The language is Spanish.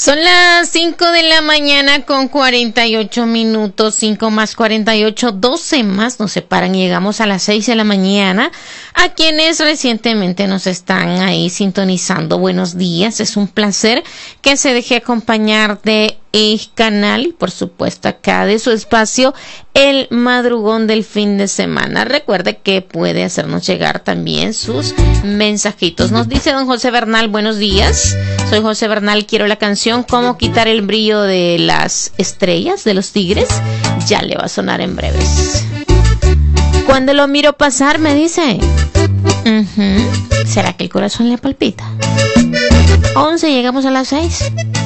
Son las 5 de la mañana con 48 minutos, 5 más 48, 12 más nos separan y llegamos a las 6 de la mañana. A quienes recientemente nos están ahí sintonizando, buenos días, es un placer que se deje acompañar de canal y por supuesto acá de su espacio El Madrugón del Fin de Semana. Recuerde que puede hacernos llegar también sus mensajitos. Nos dice don José Bernal, buenos días, soy José Bernal, quiero la canción ¿Cómo quitar el brillo de las estrellas de los Tigres? Ya le va a sonar en breves. Cuando lo miro pasar me dice, ¿será que el corazón le palpita? 11, llegamos a las 6.